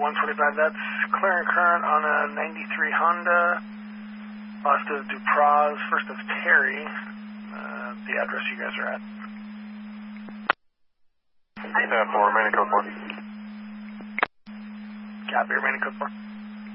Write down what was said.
145, that's clear and current on a 93 Honda. Last of Dupraz, first of Terry. The address you guys are at. For remaining code 4. Copy, remaining code 4.